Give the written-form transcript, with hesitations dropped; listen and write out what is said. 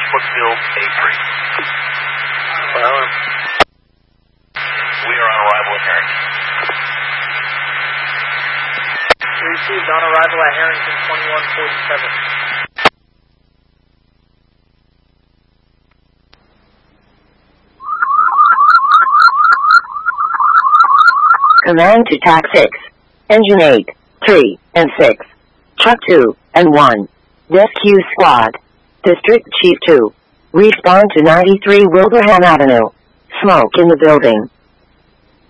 Westbrookfield A3. Well, we are on arrival at Harrington. We received on arrival at Harrington 2147. Command to TAC 6. Engine 8, 3, and 6. Truck 2, and 1. Rescue Squad. District Chief 2. Respond to 93 Wilbraham Avenue. Smoke in the building.